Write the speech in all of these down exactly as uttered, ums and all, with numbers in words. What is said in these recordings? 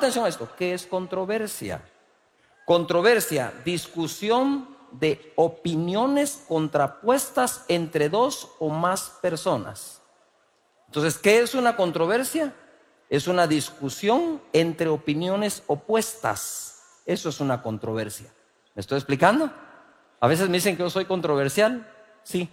atención a esto. ¿Qué es controversia? Controversia, discusión de opiniones contrapuestas entre dos o más personas. Entonces, ¿qué es una controversia? Es una discusión entre opiniones opuestas. Eso es una controversia. ¿Me estoy explicando? A veces me dicen que yo soy controversial. Sí.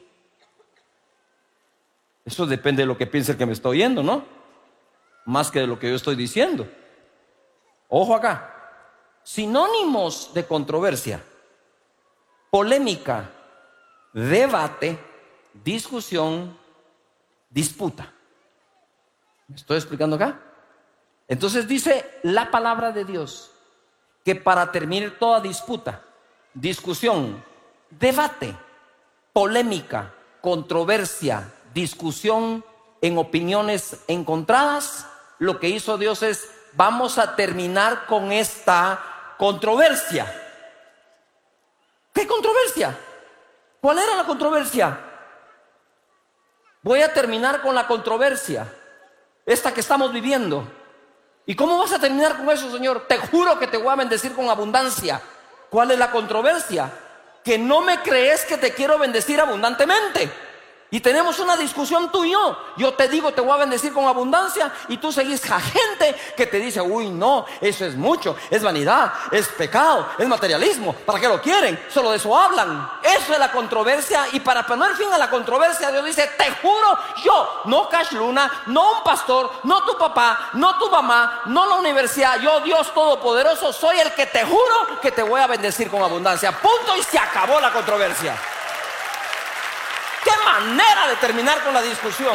Eso depende de lo que piense el que me está oyendo, ¿no? Más que de lo que yo estoy diciendo. Ojo acá. Sinónimos de controversia: polémica, debate, discusión, disputa. ¿Me estoy explicando acá? Entonces dice la palabra de Dios que para terminar toda disputa, discusión, debate, polémica, controversia, discusión en opiniones encontradas, lo que hizo Dios es: vamos a terminar con esta controversia. ¿Qué controversia? ¿Cuál era la controversia? Voy a terminar con la controversia, esta que estamos viviendo. ¿Y cómo vas a terminar con eso, Señor? Te juro que te voy a bendecir con abundancia. ¿Cuál es la controversia? Que no me crees que te quiero bendecir abundantemente. Y tenemos una discusión tú y yo. Yo te digo, te voy a bendecir con abundancia, y tú seguís a gente que te dice: uy, no, eso es mucho, es vanidad, es pecado, es materialismo. ¿Para qué lo quieren? Solo de eso hablan. Eso es la controversia. Y para poner fin a la controversia, Dios dice: te juro, yo, no Cash Luna, no un pastor, no tu papá, no tu mamá, no la universidad, yo, Dios Todopoderoso, soy el que te juro que te voy a bendecir con abundancia. Punto, y se acabó la controversia. ¡Qué manera de terminar con la discusión!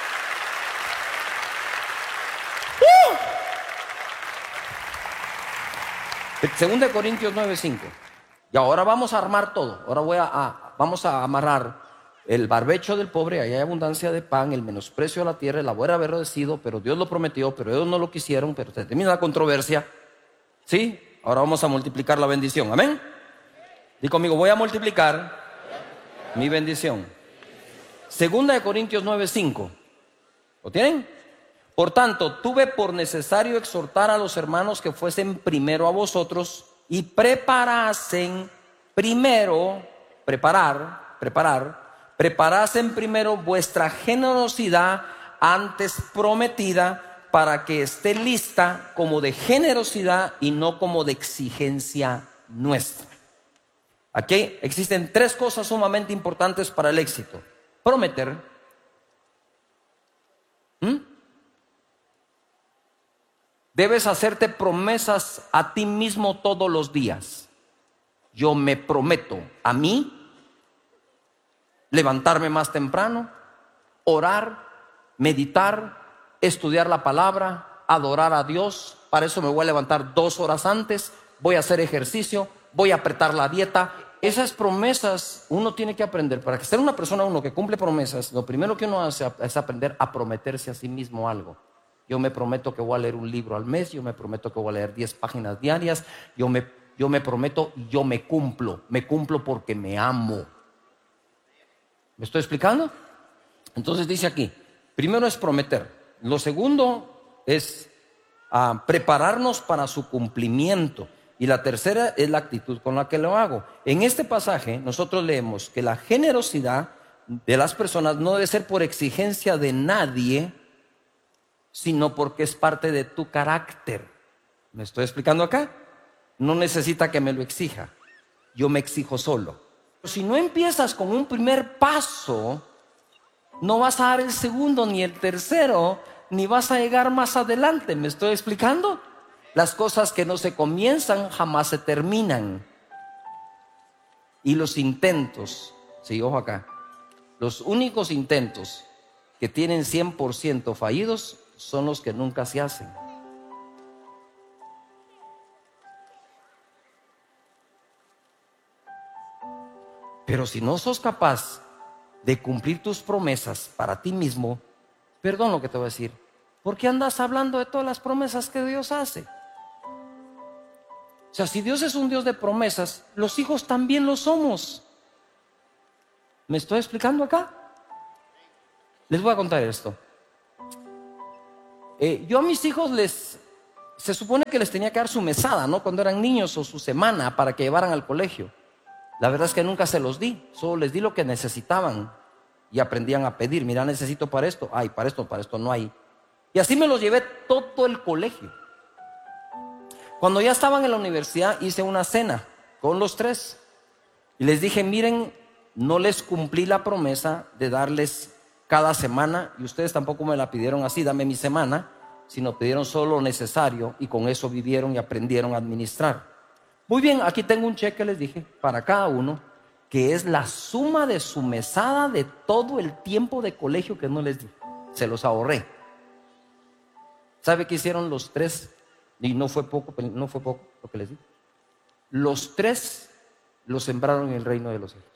¡Uh! Segunda de Corintios nueve cinco. Y ahora vamos a armar todo. Ahora voy a, a, vamos a amarrar el barbecho del pobre. Ahí hay abundancia de pan, el menosprecio a la tierra, el haber agradecido, pero Dios lo prometió, pero ellos no lo quisieron, pero se termina la controversia. ¿Sí? Ahora vamos a multiplicar la bendición. ¿Amén? Di conmigo: voy a multiplicar mi bendición. Segunda de Corintios nueve cinco. ¿Lo tienen? Por tanto, tuve por necesario exhortar a los hermanos que fuesen primero a vosotros y preparasen primero, preparar, preparar, preparasen primero vuestra generosidad antes prometida, para que esté lista como de generosidad y no como de exigencia nuestra. Aquí existen tres cosas sumamente importantes para el éxito. Prometer. ¿Mm? Debes hacerte promesas a ti mismo todos los días. Yo me prometo a mí levantarme más temprano, orar, meditar, estudiar la palabra, adorar a Dios. Para eso me voy a levantar dos horas antes, voy a hacer ejercicio, voy a apretar la dieta. Esas promesas uno tiene que aprender. Para que sea una persona uno que cumple promesas, lo primero que uno hace es aprender a prometerse a sí mismo algo. Yo me prometo que voy a leer un libro al mes, yo me prometo que voy a leer diez páginas diarias, yo me, yo me prometo y yo me cumplo. Me cumplo porque me amo. ¿Me estoy explicando? Entonces dice aquí, primero es prometer. Lo segundo es uh, prepararnos para su cumplimiento. Y la tercera es la actitud con la que lo hago. En este pasaje nosotros leemos que la generosidad de las personas no debe ser por exigencia de nadie, sino porque es parte de tu carácter. ¿Me estoy explicando acá? No necesita que me lo exija. Yo me exijo solo. Si no empiezas con un primer paso, no vas a dar el segundo ni el tercero, ni vas a llegar más adelante. ¿Me estoy explicando? Las cosas que no se comienzan jamás se terminan. Y los intentos, sí, ojo acá, los únicos intentos que tienen cien por ciento fallidos son los que nunca se hacen. Pero si no sos capaz de cumplir tus promesas para ti mismo, perdón lo que te voy a decir, ¿por qué andas hablando de todas las promesas que Dios hace? O sea, si Dios es un Dios de promesas, los hijos también lo somos. ¿Me estoy explicando acá? Les voy a contar esto. Eh, yo a mis hijos les se supone que les tenía que dar su mesada, ¿no? Cuando eran niños, o su semana para que llevaran al colegio. La verdad es que nunca se los di, solo les di lo que necesitaban y aprendían a pedir. Mira, necesito para esto, ay, para esto, para esto no hay. Y así me los llevé todo el colegio. Cuando ya estaban en la universidad, hice una cena con los tres y les dije, miren, no les cumplí la promesa de darles cada semana, y ustedes tampoco me la pidieron así, dame mi semana, sino pidieron solo lo necesario, y con eso vivieron y aprendieron a administrar. Muy bien, aquí tengo un cheque, les dije, para cada uno, que es la suma de su mesada de todo el tiempo de colegio que no les di. Se los ahorré. ¿Sabe qué hicieron los tres? Y no fue poco, no fue poco lo que les di. Los tres lo sembraron en el reino de los cielos.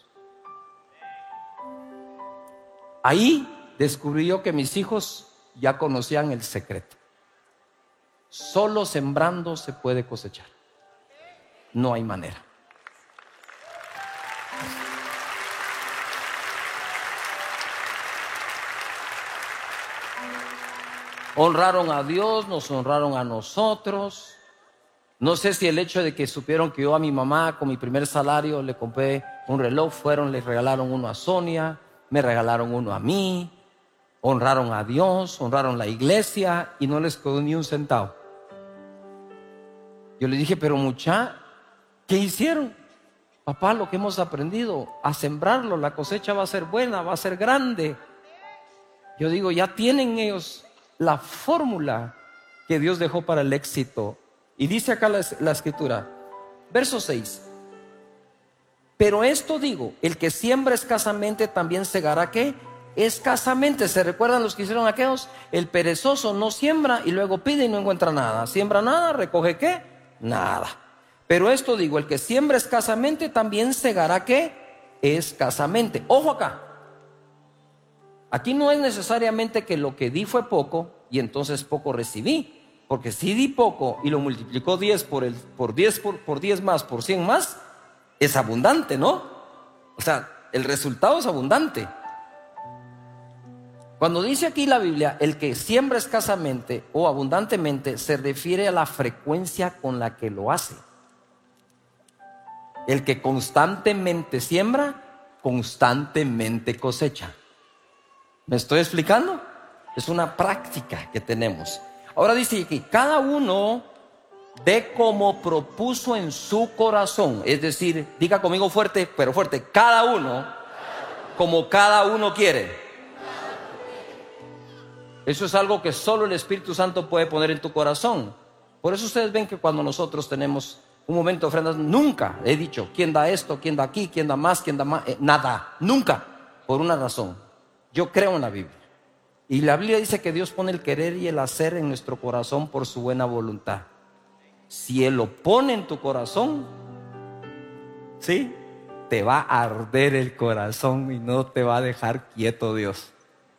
Ahí descubrí yo que mis hijos ya conocían el secreto. Solo sembrando se puede cosechar. No hay manera. Honraron a Dios, nos honraron a nosotros. No sé si el hecho de que supieron que yo a mi mamá con mi primer salario le compré un reloj, fueron, le regalaron uno a Sonia, me regalaron uno a mí. Honraron a Dios, honraron la iglesia y no les quedó ni un centavo. Yo le dije, pero mucha, ¿qué hicieron? Papá, lo que hemos aprendido, a sembrarlo, la cosecha va a ser buena, va a ser grande. Yo digo, ya tienen ellos la fórmula que Dios dejó para el éxito. Y dice acá la, la escritura, verso seis. Pero esto digo, el que siembra escasamente también segará, ¿qué? Escasamente. ¿Se recuerdan los que hicieron aquellos? El perezoso no siembra y luego pide y no encuentra nada. Siembra nada, recoge ¿qué? Nada. Pero esto digo, el que siembra escasamente también segará ¿qué? Escasamente. Ojo acá. Aquí no es necesariamente que lo que di fue poco y entonces poco recibí. Porque si di poco y lo multiplicó diez por, el, por diez por, por diez más, por cien más, es abundante, ¿no? O sea, el resultado es abundante. Cuando dice aquí la Biblia, el que siembra escasamente o abundantemente, se refiere a la frecuencia con la que lo hace. El que constantemente siembra, constantemente cosecha. ¿Me estoy explicando? Es una práctica que tenemos. Ahora dice aquí, cada uno dé como propuso en su corazón. Es decir, diga conmigo fuerte, pero fuerte, cada uno como cada uno quiere. Eso es algo que solo el Espíritu Santo puede poner en tu corazón. Por eso ustedes ven que cuando nosotros tenemos un momento de ofrendas, nunca he dicho quién da esto, quién da aquí, quién da más, quién da más, eh, nada, nunca, por una razón. Yo creo en la Biblia. Y la Biblia dice que Dios pone el querer y el hacer en nuestro corazón por su buena voluntad. Si Él lo pone en tu corazón, ¿sí? Te va a arder el corazón y no te va a dejar quieto Dios.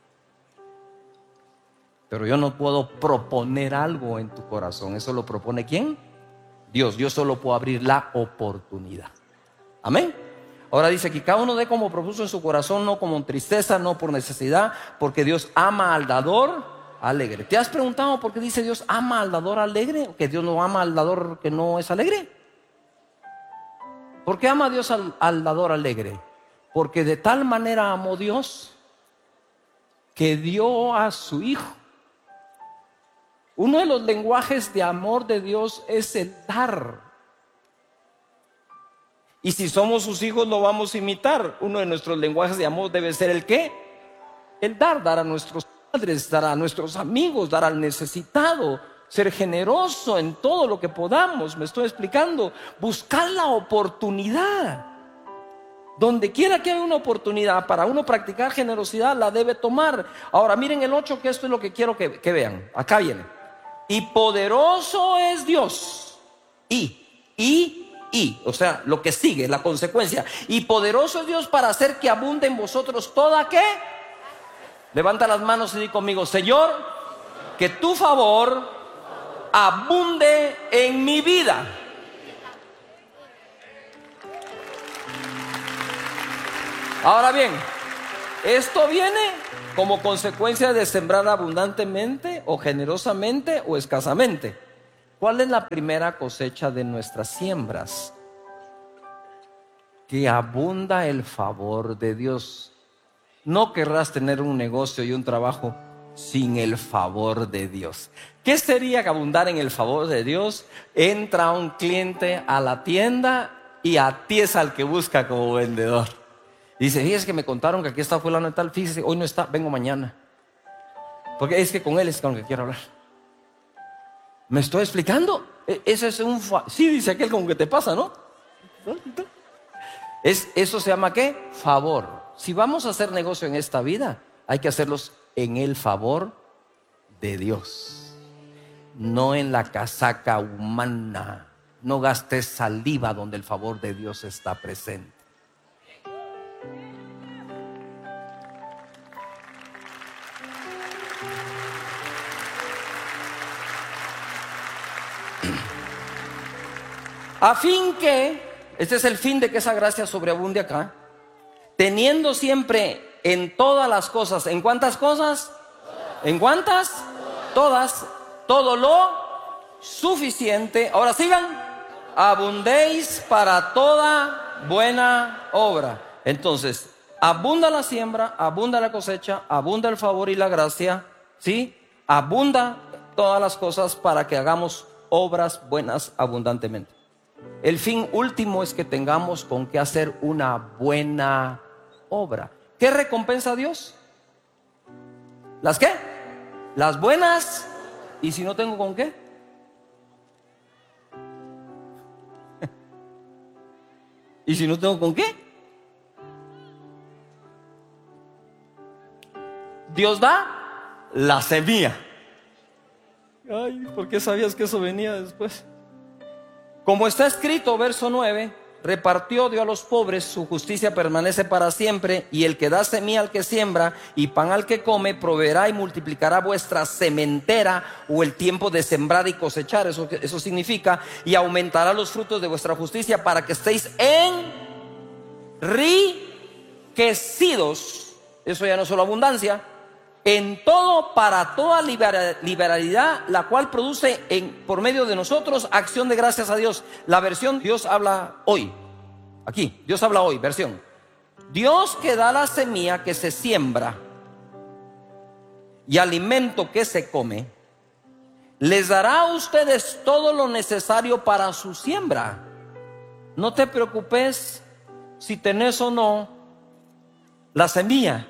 Pero yo no puedo proponer algo en tu corazón. ¿Eso lo propone quién? Dios. Yo solo puedo abrir la oportunidad. Amén. Ahora dice que cada uno dé como propuso en su corazón, no como tristeza, no por necesidad, porque Dios ama al dador alegre. ¿Te has preguntado por qué dice Dios ama al dador alegre? ¿Que Dios no ama al dador que no es alegre? ¿Por qué ama a Dios al, al dador alegre? Porque de tal manera amó Dios que dio a su Hijo. Uno de los lenguajes de amor de Dios es el dar. Y si somos sus hijos lo vamos a imitar. Uno de nuestros lenguajes de amor debe ser el ¿qué? El dar, dar a nuestros padres, dar a nuestros amigos, dar al necesitado, ser generoso en todo lo que podamos. Me estoy explicando. Buscar la oportunidad. Donde quiera que haya una oportunidad para uno practicar generosidad, la debe tomar. Ahora miren el ocho, que esto es lo que quiero que, que vean. Acá viene. Y poderoso es Dios. Y, y, y. O sea, lo que sigue, la consecuencia. Y poderoso es Dios para hacer que abunde en vosotros toda ¿qué? Levanta las manos y di conmigo, Señor, que tu favor abunde en mi vida. Ahora bien, esto viene como consecuencia de sembrar abundantemente o generosamente o escasamente. ¿Cuál es la primera cosecha de nuestras siembras? Que abunda el favor de Dios. No querrás tener un negocio y un trabajo sin el favor de Dios. ¿Qué sería que abundar en el favor de Dios? Entra un cliente a la tienda y a ti es al que busca como vendedor. Dice, fíjese que me contaron que aquí está fulano y tal, fíjese, hoy no está, vengo mañana. Porque es que con él es con el que quiero hablar. ¿Me estoy explicando? Ese es un... Fa sí, dice aquel con que te pasa, ¿no? Es, ¿Eso se llama qué? Favor. Si vamos a hacer negocio en esta vida, hay que hacerlos en el favor de Dios, no en la casaca humana. No gastes saliva donde el favor de Dios está presente. A fin que, este es el fin de que esa gracia sobreabunde acá, teniendo siempre en todas las cosas, ¿en cuántas cosas? ¿En cuántas? Todas, todo lo suficiente. Ahora sigan, abundéis para toda buena obra. Entonces, abunda la siembra, abunda la cosecha, abunda el favor y la gracia, ¿sí? Abunda todas las cosas para que hagamos obras buenas abundantemente. El fin último es que tengamos con qué hacer una buena obra. ¿Qué recompensa a Dios? ¿Las qué? Las buenas. ¿Y si no tengo con qué? ¿Y si no tengo con qué? Dios da la semilla. Ay, ¿por qué sabías que eso venía después? Como está escrito, verso nueve, repartió, dio a los pobres, su justicia permanece para siempre, y el que da semilla al que siembra y pan al que come, proveerá y multiplicará vuestra sementera, o el tiempo de sembrar y cosechar, eso, eso significa, y aumentará los frutos de vuestra justicia para que estéis enriquecidos, eso ya no es solo abundancia, en todo, para toda liberalidad, la cual produce en, por medio de nosotros acción de gracias a Dios. La versión Dios habla hoy. Aquí, Dios habla hoy, versión. Dios que da la semilla que se siembra y alimento que se come, les dará a ustedes todo lo necesario para su siembra. No te preocupes si tenés o no la semilla.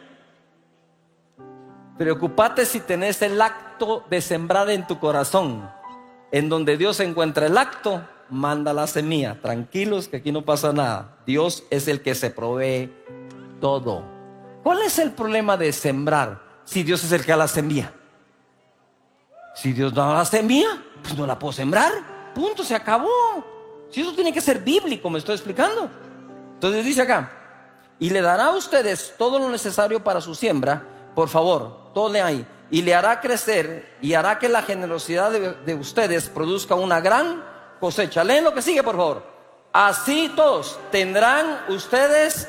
Preocúpate si tenés el acto de sembrar en tu corazón. En donde Dios encuentra el acto, manda la semilla. Tranquilos que aquí no pasa nada. Dios es el que se provee todo. ¿Cuál es el problema de sembrar si Dios es el que da la semilla? Si Dios no da la semilla, pues no la puedo sembrar. Punto, se acabó. Si eso tiene que ser bíblico, me estoy explicando. Entonces dice acá, y le dará a ustedes todo lo necesario para su siembra. Por favor, todo le ahí. Y le hará crecer y hará que la generosidad de, de ustedes produzca una gran cosecha. Leen lo que sigue, por favor. Así todos tendrán ustedes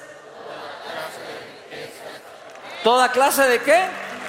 toda clase de qué.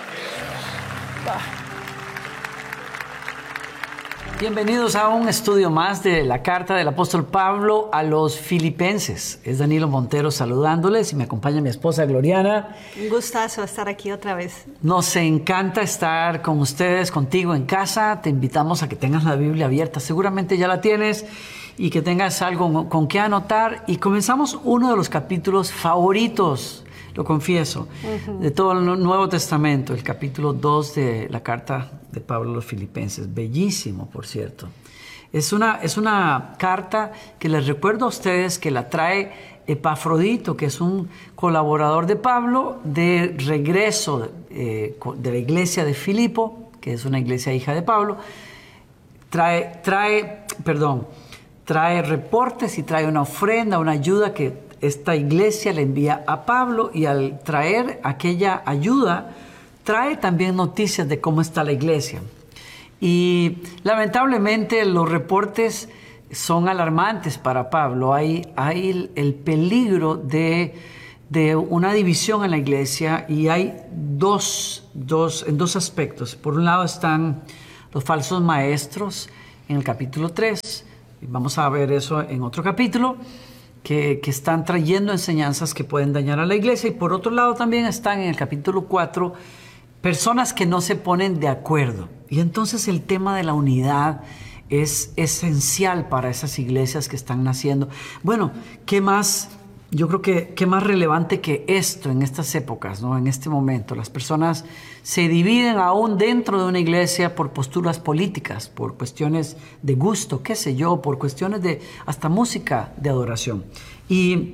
Bienvenidos a un estudio más de la carta del apóstol Pablo a los Filipenses. Es Danilo Montero saludándoles y me acompaña mi esposa Gloriana. Un gustazo estar aquí otra vez. Nos encanta estar con ustedes, contigo en casa. Te invitamos a que tengas la Biblia abierta. Seguramente ya la tienes y que tengas algo con qué anotar. Y comenzamos uno de los capítulos favoritos, lo confieso, uh-huh. de todo el Nuevo Testamento, el capítulo dos de la carta de Pablo a los Filipenses. Bellísimo, por cierto. Es una, es una carta que les recuerdo a ustedes que la trae Epafrodito, que es un colaborador de Pablo, de regreso eh, de la iglesia de Filipo, que es una iglesia hija de Pablo. Trae, trae, perdón, trae reportes y trae una ofrenda, una ayuda que esta iglesia le envía a Pablo, y al traer aquella ayuda, trae también noticias de cómo está la iglesia. Y lamentablemente los reportes son alarmantes para Pablo. Hay, hay el, el peligro de, de una división en la iglesia, y hay dos, dos, en dos aspectos. Por un lado están los falsos maestros, en el capítulo tres. Vamos a ver eso en otro capítulo, que, que están trayendo enseñanzas que pueden dañar a la iglesia. Y por otro lado también están en el capítulo cuatro personas que no se ponen de acuerdo. Y entonces el tema de la unidad es esencial para esas iglesias que están naciendo. Bueno, ¿qué más? Yo creo que qué más relevante que esto en estas épocas, ¿no? En este momento, las personas se dividen aún dentro de una iglesia por posturas políticas, por cuestiones de gusto, qué sé yo, por cuestiones de hasta música de adoración. Y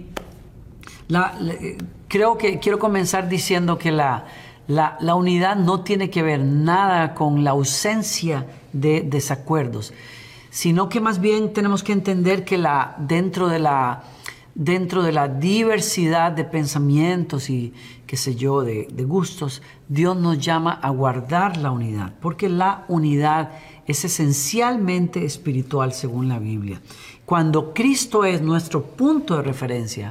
la, la, creo que quiero comenzar diciendo que la, la, la unidad no tiene que ver nada con la ausencia de desacuerdos, sino que más bien tenemos que entender que la, dentro de la dentro de la diversidad de pensamientos y qué sé yo, de, de gustos, Dios nos llama a guardar la unidad, porque la unidad es esencialmente espiritual según la Biblia. Cuando Cristo es nuestro punto de referencia,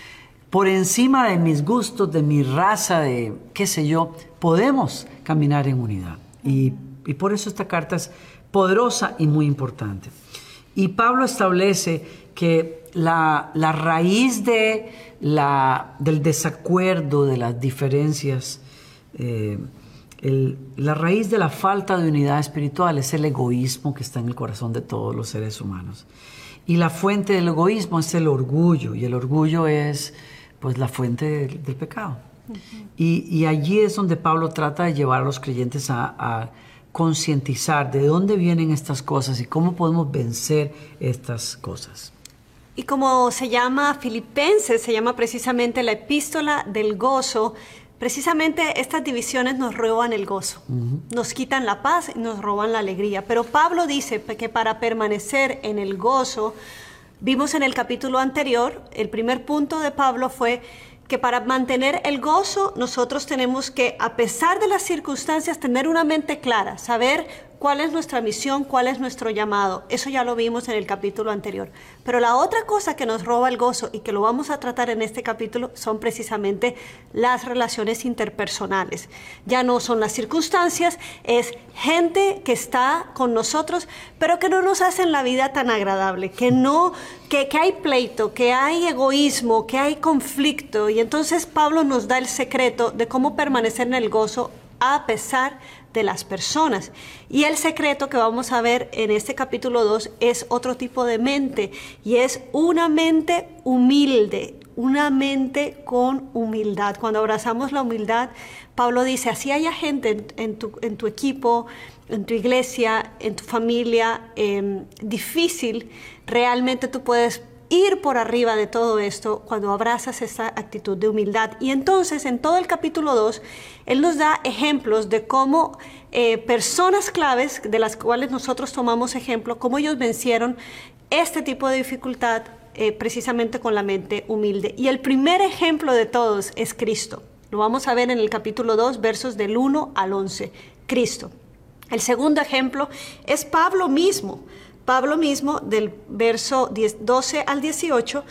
por encima de mis gustos, de mi raza, de qué sé yo, podemos caminar en unidad. Y, y por eso esta carta es poderosa y muy importante. Y Pablo establece que la, la raíz de la, del desacuerdo, de las diferencias, eh, el, la raíz de la falta de unidad espiritual es el egoísmo que está en el corazón de todos los seres humanos. Y la fuente del egoísmo es el orgullo, y el orgullo es pues la fuente del, del pecado. Uh-huh. y, y allí es donde Pablo trata de llevar a los creyentes a, a concientizar de dónde vienen estas cosas y cómo podemos vencer estas cosas. Y como se llama Filipenses, se llama precisamente la epístola del gozo. Precisamente estas divisiones nos roban el gozo, uh-huh. nos quitan la paz y nos roban la alegría. Pero Pablo dice que para permanecer en el gozo, vimos en el capítulo anterior, el primer punto de Pablo fue que para mantener el gozo nosotros tenemos que, a pesar de las circunstancias, tener una mente clara, saber cuál es nuestra misión, cuál es nuestro llamado. Eso ya lo vimos en el capítulo anterior. Pero la otra cosa que nos roba el gozo y que lo vamos a tratar en este capítulo son precisamente las relaciones interpersonales. Ya no son las circunstancias, es gente que está con nosotros, pero que no nos hacen la vida tan agradable, que no, que, que hay pleito, que hay egoísmo, que hay conflicto. Y entonces Pablo nos da el secreto de cómo permanecer en el gozo a pesar de las personas. Y el secreto que vamos a ver en este capítulo dos es otro tipo de mente, y es una mente humilde, una mente con humildad. Cuando abrazamos la humildad, Pablo dice, así haya gente en, en, tu, en tu equipo, en tu iglesia, en tu familia, eh, difícil, realmente tú puedes ir por arriba de todo esto cuando abrazas esta actitud de humildad. Y entonces en todo el capítulo dos, él nos da ejemplos de cómo eh, personas claves, de las cuales nosotros tomamos ejemplo, cómo ellos vencieron este tipo de dificultad eh, precisamente con la mente humilde. Y el primer ejemplo de todos es Cristo. Lo vamos a ver en el capítulo dos, versos del uno al once. Cristo. El segundo ejemplo es Pablo mismo. Pablo mismo, del verso doce al dieciocho.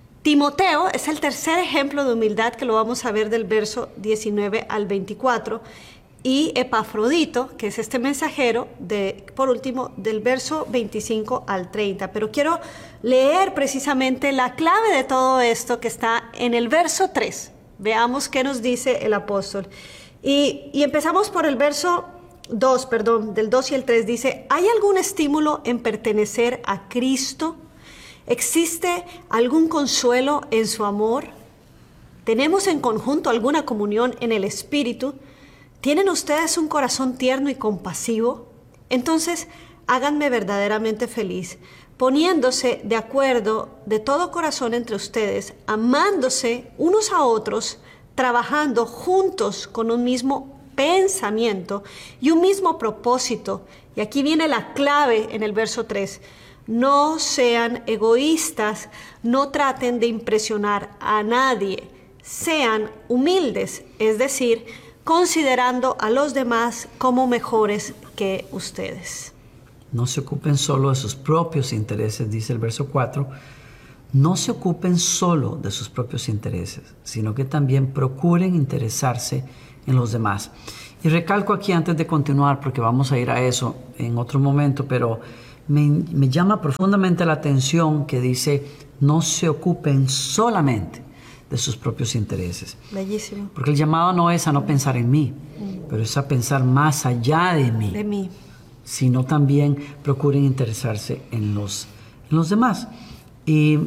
Timoteo es el tercer ejemplo de humildad, que lo vamos a ver del verso diecinueve al veinticuatro. Y Epafrodito, que es este mensajero, de, por último, del verso veinticinco al treinta. Pero quiero leer precisamente la clave de todo esto que está en el verso tres. Veamos qué nos dice el apóstol. Y, y empezamos por el verso dos, perdón, del dos y el tres. Dice, ¿hay algún estímulo en pertenecer a Cristo? ¿Existe algún consuelo en su amor? ¿Tenemos en conjunto alguna comunión en el Espíritu? ¿Tienen ustedes un corazón tierno y compasivo? Entonces, háganme verdaderamente feliz, poniéndose de acuerdo de todo corazón entre ustedes, amándose unos a otros, trabajando juntos con un mismo pensamiento y un mismo propósito. Y aquí viene la clave en el verso tres. No sean egoístas, no traten de impresionar a nadie, sean humildes, es decir, considerando a los demás como mejores que ustedes. No se ocupen solo de sus propios intereses, dice el verso cuatro. No se ocupen solo de sus propios intereses, sino que también procuren interesarse en los demás. Y recalco aquí antes de continuar, porque vamos a ir a eso en otro momento, pero me, me llama profundamente la atención que dice, no se ocupen solamente de sus propios intereses. Bellísimo. Porque el llamado no es a no pensar en mí, mm. pero es a pensar más allá de mí. De mí. Sino también procuren interesarse en los, en los demás. Y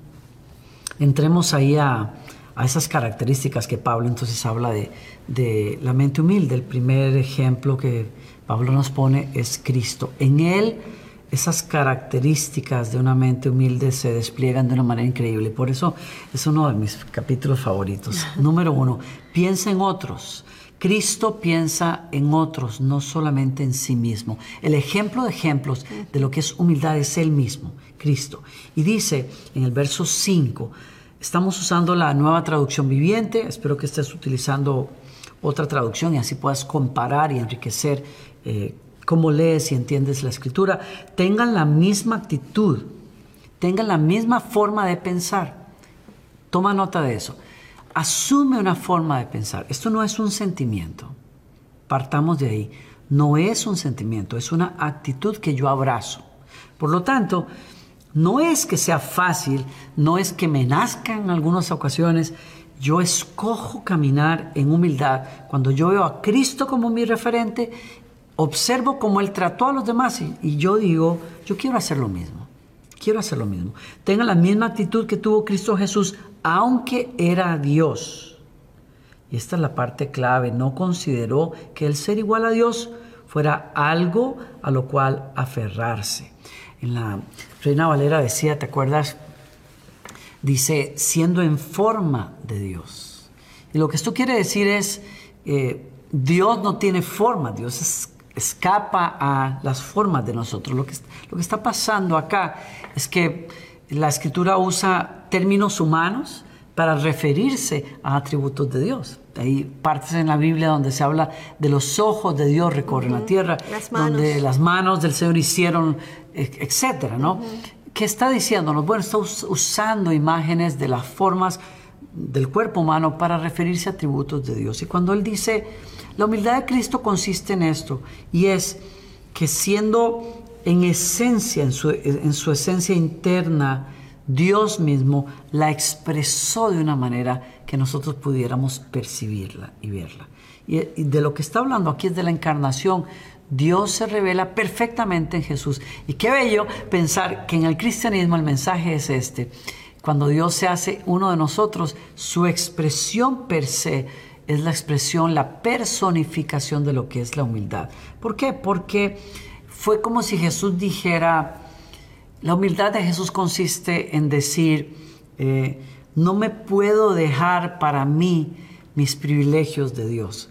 entremos ahí a, a esas características que Pablo entonces habla de, de la mente humilde. El primer ejemplo que Pablo nos pone es Cristo. En él, esas características de una mente humilde se despliegan de una manera increíble. Por eso es uno de mis capítulos favoritos. Número uno, piensa en otros. Cristo piensa en otros, no solamente en sí mismo. El ejemplo de ejemplos de lo que es humildad es Él mismo, Cristo. Y dice en el verso cinco, estamos usando la Nueva Traducción Viviente, espero que estés utilizando otra traducción y así puedas comparar y enriquecer eh, cómo lees y entiendes la Escritura. Tengan la misma actitud, tengan la misma forma de pensar. Toma nota de eso. Asume una forma de pensar. Esto no es un sentimiento. Partamos de ahí. No es un sentimiento, es una actitud que yo abrazo. Por lo tanto, no es que sea fácil, no es que me nazca en algunas ocasiones. Yo escojo caminar en humildad cuando yo veo a Cristo como mi referente, observo cómo Él trató a los demás y, y yo digo, yo quiero hacer lo mismo. Quiero hacer lo mismo. Tenga la misma actitud que tuvo Cristo Jesús, aunque era Dios. Y esta es la parte clave. No consideró que el ser igual a Dios fuera algo a lo cual aferrarse. En la Reina Valera decía, ¿te acuerdas? Dice, siendo en forma de Dios. Y lo que esto quiere decir es, eh, Dios no tiene forma, Dios es, escapa a las formas de nosotros. Lo que, lo que está pasando acá es que la Escritura usa términos humanos para referirse a atributos de Dios. Hay partes en la Biblia donde se habla de los ojos de Dios recorren uh-huh. la tierra, las manos. donde las manos del Señor hicieron, etcétera, ¿no? Uh-huh. ¿Qué está diciéndonos? Bueno, está us- usando imágenes de las formas del cuerpo humano para referirse a atributos de Dios. Y cuando Él dice, la humildad de Cristo consiste en esto, y es que siendo en esencia, en su, en su esencia interna, Dios mismo la expresó de una manera que nosotros pudiéramos percibirla y verla. Y, y de lo que está hablando aquí es de la encarnación. Dios se revela perfectamente en Jesús. Y qué bello pensar que en el cristianismo el mensaje es este. Cuando Dios se hace uno de nosotros, su expresión per se es la expresión, la personificación de lo que es la humildad. ¿Por qué? Porque fue como si Jesús dijera, la humildad de Jesús consiste en decir, eh, no me puedo dejar para mí mis privilegios de Dios.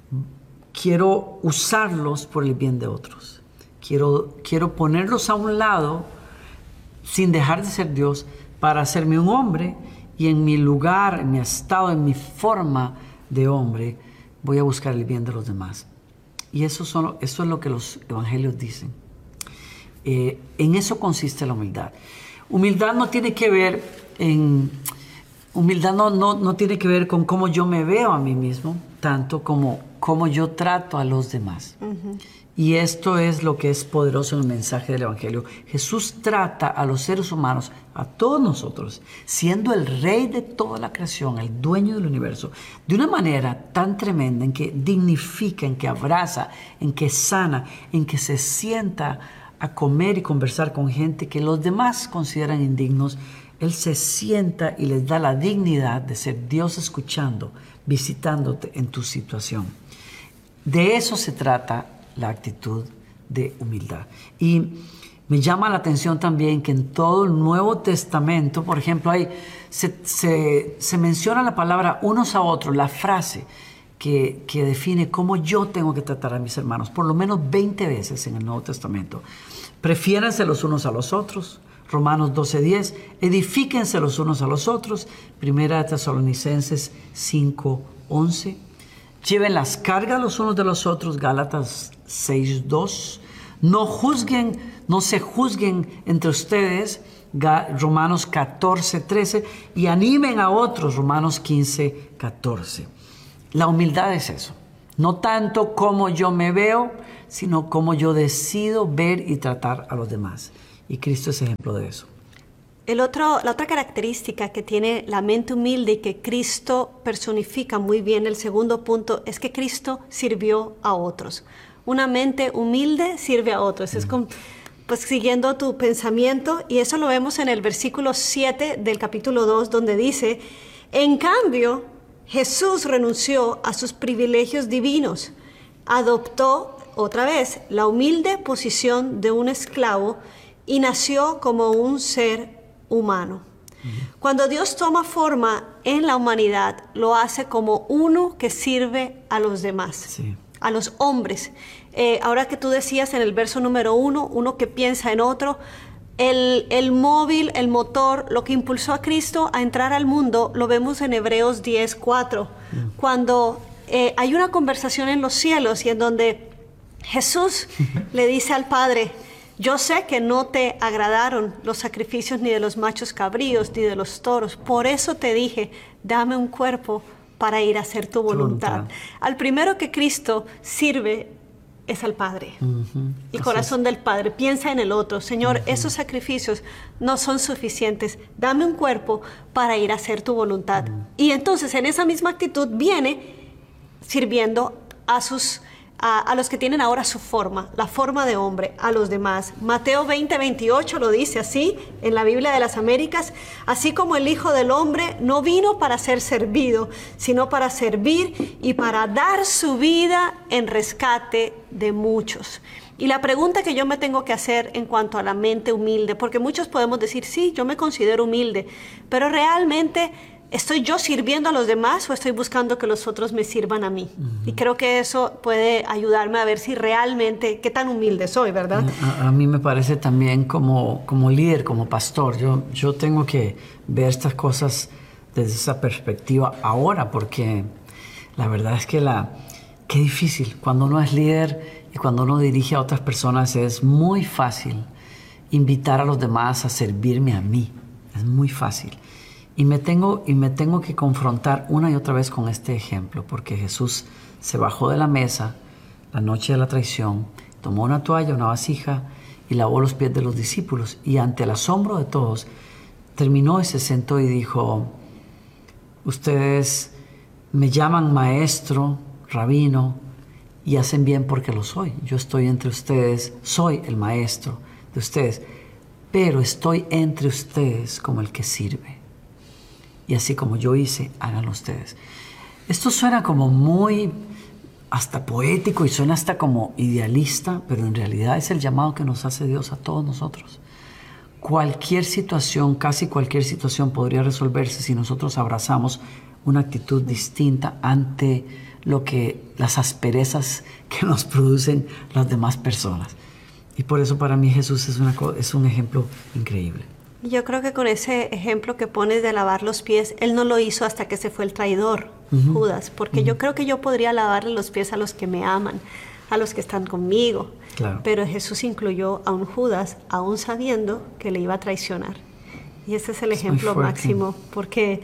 Quiero usarlos por el bien de otros. Quiero, quiero ponerlos a un lado sin dejar de ser Dios para hacerme un hombre y en mi lugar, en mi estado, en mi forma de hombre, voy a buscar el bien de los demás. Y eso, son, eso es lo que los evangelios dicen. Eh, en eso consiste la humildad. Humildad no tiene que ver en... Humildad no, no, no tiene que ver con cómo yo me veo a mí mismo, tanto como cómo yo trato a los demás. Uh-huh. Y esto es lo que es poderoso en el mensaje del Evangelio. Jesús trata a los seres humanos, a todos nosotros, siendo el rey de toda la creación, el dueño del universo, de una manera tan tremenda en que dignifica, en que abraza, en que sana, en que se sienta a comer y conversar con gente que los demás consideran indignos. Él se sienta y les da la dignidad de ser Dios escuchando, visitándote en tu situación. De eso se trata la actitud de humildad. Y me llama la atención también que en todo el Nuevo Testamento, por ejemplo, hay, se, se, se menciona la palabra unos a otros, la frase que, que define cómo yo tengo que tratar a mis hermanos, por lo menos veinte veces en el Nuevo Testamento. Prefiéranse los unos a los otros. Romanos doce diez, edifíquense los unos a los otros. Primera de Tesalonicenses cinco once. Lleven las cargas los unos de los otros. Gálatas seis dos. No juzguen, no se juzguen entre ustedes. Romanos catorce trece. Y animen a otros. Romanos quince catorce. La humildad es eso. No tanto cómo yo me veo, sino cómo yo decido ver y tratar a los demás. Y Cristo es ejemplo de eso. El otro, la otra característica que tiene la mente humilde y que Cristo personifica muy bien, el segundo punto, es que Cristo sirvió a otros. Una mente humilde sirve a otros. Mm. Es como, pues siguiendo tu pensamiento, y eso lo vemos en el versículo siete del capítulo dos, donde dice, en cambio, Jesús renunció a sus privilegios divinos, adoptó otra vez la humilde posición de un esclavo y nació como un ser humano. Uh-huh. Cuando Dios toma forma en la humanidad, lo hace como uno que sirve a los demás, sí. a los hombres. Eh, ahora que tú decías en el verso número uno, uno que piensa en otro, el, el móvil, el motor, lo que impulsó a Cristo a entrar al mundo, lo vemos en Hebreos diez cuatro, uh-huh. cuando eh, hay una conversación en los cielos y en donde Jesús le dice al Padre, yo sé que no te agradaron los sacrificios ni de los machos cabríos ni de los toros, por eso te dije, dame un cuerpo para ir a hacer tu voluntad. voluntad. Al primero que Cristo sirve es al Padre, uh-huh. el corazón del Padre, piensa en el otro. Señor, uh-huh. esos sacrificios no son suficientes, dame un cuerpo para ir a hacer tu voluntad. Uh-huh. Y entonces en esa misma actitud viene sirviendo a sus A, a los que tienen ahora su forma, la forma de hombre, a los demás. Mateo veinte veintiocho lo dice así en la Biblia de las Américas, así como el Hijo del Hombre no vino para ser servido, sino para servir y para dar su vida en rescate de muchos. Y la pregunta que yo me tengo que hacer en cuanto a la mente humilde, porque muchos podemos decir, sí, yo me considero humilde, pero realmente ¿estoy yo sirviendo a los demás o estoy buscando que los otros me sirvan a mí? Uh-huh. Y creo que eso puede ayudarme a ver si realmente, qué tan humilde soy, ¿verdad? A, a mí me parece también como, como líder, como pastor, yo, yo tengo que ver estas cosas desde esa perspectiva ahora, porque la verdad es que la, qué difícil. Cuando uno es líder y cuando uno dirige a otras personas es muy fácil invitar a los demás a servirme a mí. Es muy fácil. Y me, tengo, y me tengo que confrontar una y otra vez con este ejemplo, porque Jesús se bajó de la mesa la noche de la traición, tomó una toalla, una vasija y lavó los pies de los discípulos. Y ante el asombro de todos, terminó y se sentó y dijo, ustedes me llaman maestro, rabino, y hacen bien porque lo soy. Yo estoy entre ustedes, soy el maestro de ustedes, pero estoy entre ustedes como el que sirve. Y así como yo hice, háganlo ustedes. Esto suena como muy hasta poético y suena hasta como idealista, pero en realidad es el llamado que nos hace Dios a todos nosotros. Cualquier situación, casi cualquier situación podría resolverse si nosotros abrazamos una actitud distinta ante lo que, las asperezas que nos producen las demás personas. Y por eso para mí Jesús es, una, es un ejemplo increíble. Yo creo que con ese ejemplo que pones de lavar los pies, él no lo hizo hasta que se fue el traidor, uh-huh. Judas, porque uh-huh. yo creo que yo podría lavarle los pies a los que me aman, a los que están conmigo, claro. Pero Jesús incluyó a un Judas, aún sabiendo que le iba a traicionar. Y ese es el es ejemplo máximo, porque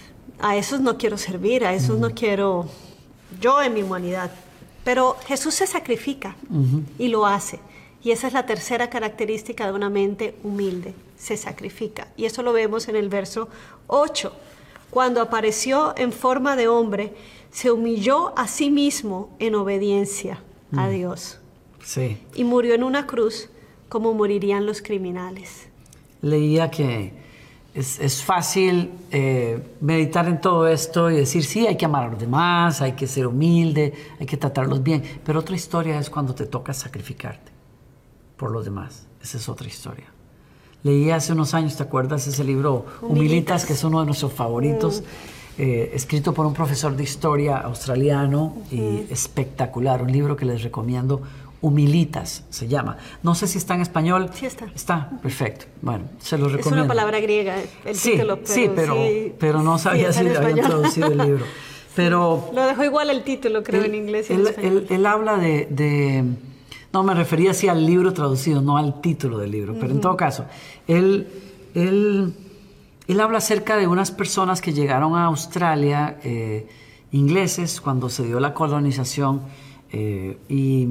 a esos no quiero servir, a esos uh-huh. no quiero yo en mi humanidad. Pero Jesús se sacrifica uh-huh. y lo hace. Y esa es la tercera característica de una mente humilde, se sacrifica. Y eso lo vemos en el verso ocho. Cuando apareció en forma de hombre, se humilló a sí mismo en obediencia mm. a Dios. Sí. Y murió en una cruz como morirían los criminales. Leía que es, es fácil eh, meditar en todo esto y decir, sí, hay que amar a los demás, hay que ser humilde, hay que tratarlos bien. Pero otra historia es cuando te toca sacrificarte por los demás. Esa es otra historia. Leí hace unos años, ¿te acuerdas? Ese libro Humilitas, Humilitas que es uno de nuestros favoritos, mm. eh, escrito por un profesor de historia australiano uh-huh. y espectacular, un libro que les recomiendo, Humilitas se llama. No sé si está en español. Sí está. Está, perfecto. Bueno, se lo recomiendo. Es una palabra griega el sí, título. Pero sí, pero, sí, pero no sabía sí, si habían traducido el libro. Pero lo dejó igual el título, creo, él, en inglés y él, en español. Él, él habla de... de No, me refería así al libro traducido, no al título del libro. Pero uh-huh. en todo caso, él, él, él habla acerca de unas personas que llegaron a Australia eh, ingleses cuando se dio la colonización eh, y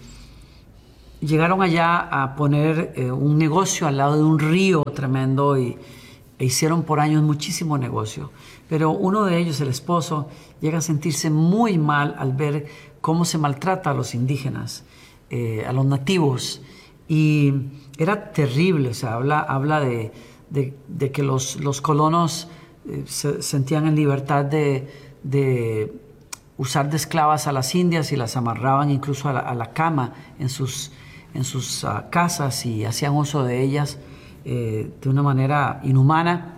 llegaron allá a poner eh, un negocio al lado de un río tremendo y e hicieron por años muchísimo negocio. Pero uno de ellos, el esposo, llega a sentirse muy mal al ver cómo se maltrata a los indígenas, eh, a los nativos. Y era terrible, o sea, habla, habla de, de, de que los, los colonos eh, se sentían en libertad de, de usar de esclavas a las indias y las amarraban incluso a la, a la cama en sus, en sus uh, casas y hacían uso de ellas eh, de una manera inhumana.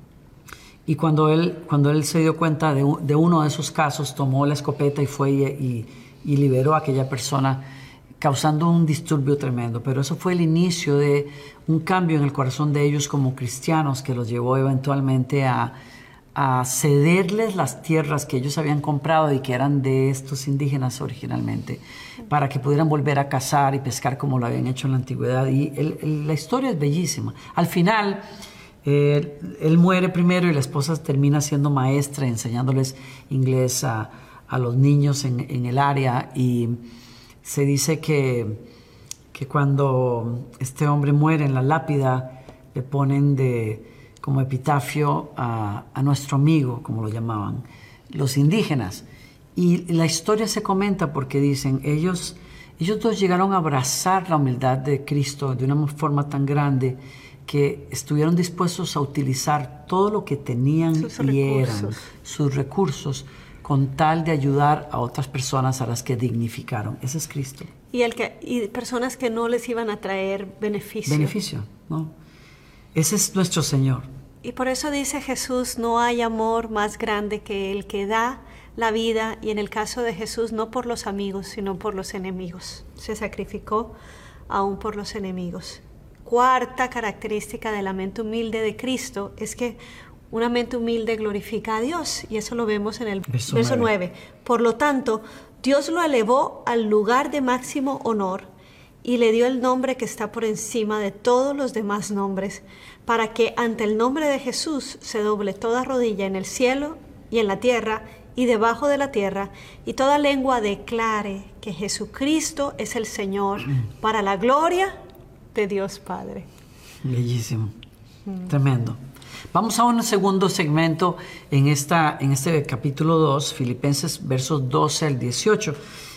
Y cuando él, cuando él se dio cuenta de, de uno de esos casos, tomó la escopeta y fue y, y, y liberó a aquella persona, causando un disturbio tremendo. Pero eso fue el inicio de un cambio en el corazón de ellos como cristianos que los llevó eventualmente a, a cederles las tierras que ellos habían comprado y que eran de estos indígenas originalmente, para que pudieran volver a cazar y pescar como lo habían hecho en la antigüedad. Y el, el, la historia es bellísima. Al final, eh, él muere primero y la esposa termina siendo maestra, enseñándoles inglés a, a los niños en, en el área. Y se dice que, que cuando este hombre muere, en la lápida le ponen de, como epitafio a, a nuestro amigo, como lo llamaban, los indígenas. Y la historia se comenta porque dicen, ellos, ellos dos llegaron a abrazar la humildad de Cristo de una forma tan grande que estuvieron dispuestos a utilizar todo lo que tenían sus y eran, recursos. sus recursos, con tal de ayudar a otras personas a las que dignificaron. Ese es Cristo. Y, el que, y personas que no les iban a traer beneficio. Beneficio, ¿no? Ese es nuestro Señor. Y por eso dice Jesús, no hay amor más grande que el que da la vida, y en el caso de Jesús, no por los amigos, sino por los enemigos. Se sacrificó aún por los enemigos. Cuarta característica de la mente humilde de Cristo es que una mente humilde glorifica a Dios, y eso lo vemos en el verso, verso nueve. Por lo tanto, Dios lo elevó al lugar de máximo honor y le dio el nombre que está por encima de todos los demás nombres, para que ante el nombre de Jesús se doble toda rodilla en el cielo y en la tierra y debajo de la tierra, y toda lengua declare que Jesucristo es el Señor, para la gloria de Dios Padre. Bellísimo, mm. Tremendo. Vamos a un segundo segmento en, esta, en este capítulo dos, Filipenses versos doce al dieciocho.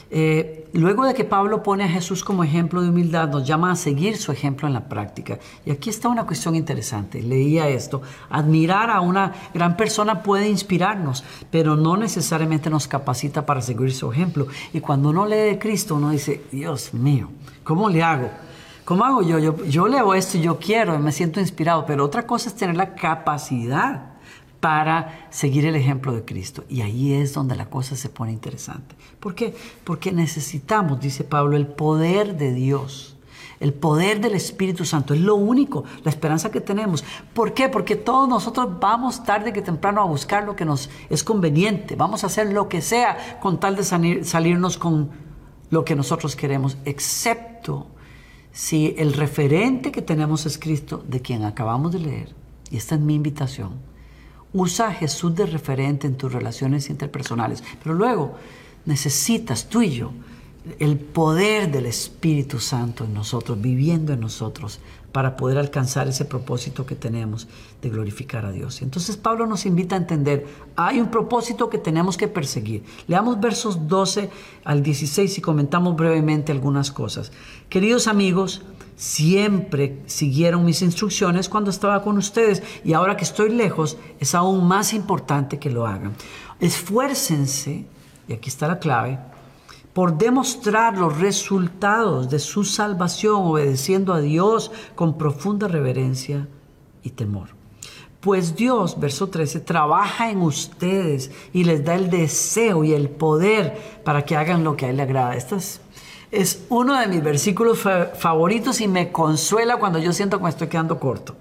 Eh, luego de que Pablo pone a Jesús como ejemplo de humildad, nos llama a seguir su ejemplo en la práctica. Y aquí está una cuestión interesante. Leía esto. Admirar a una gran persona puede inspirarnos, pero no necesariamente nos capacita para seguir su ejemplo. Y cuando uno lee de Cristo, uno dice, Dios mío, ¿cómo le hago? ¿Cómo hago yo? Yo, yo leo esto y yo quiero, me siento inspirado, pero otra cosa es tener la capacidad para seguir el ejemplo de Cristo. Y ahí es donde la cosa se pone interesante. ¿Por qué? Porque necesitamos, dice Pablo, el poder de Dios, el poder del Espíritu Santo. Es lo único, la esperanza que tenemos. ¿Por qué? Porque todos nosotros vamos tarde que temprano a buscar lo que nos es conveniente. Vamos a hacer lo que sea con tal de salir, salirnos con lo que nosotros queremos, excepto si el referente que tenemos es Cristo, de quien acabamos de leer. Y esta es mi invitación. Usa a Jesús de referente en tus relaciones interpersonales. Pero luego necesitas tú y yo el poder del Espíritu Santo en nosotros, viviendo en nosotros, para poder alcanzar ese propósito que tenemos de glorificar a Dios. Entonces Pablo nos invita a entender, hay un propósito que tenemos que perseguir. Leamos versos doce al dieciséis y comentamos brevemente algunas cosas. Queridos amigos, siempre siguieron mis instrucciones cuando estaba con ustedes, y ahora que estoy lejos es aún más importante que lo hagan. Esfuércense, y aquí está la clave, por demostrar los resultados de su salvación, obedeciendo a Dios con profunda reverencia y temor. Pues Dios, verso trece, trabaja en ustedes y les da el deseo y el poder para que hagan lo que a Él le agrada. Este es, es uno de mis versículos fa- favoritos y me consuela cuando yo siento que me estoy quedando corto.